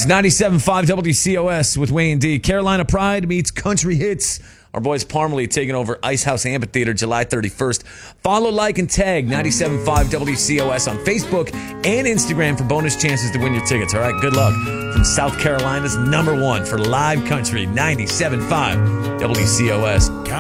It's 97.5 WCOS with Wayne D. Carolina Pride meets Country Hits. Our boys Parmalee taking over Ice House Amphitheater July 31st. Follow, like, and tag 97.5 WCOS on Facebook and Instagram for bonus chances to win your tickets. All right, good luck. From South Carolina's #1 for live country, 97.5 WCOS.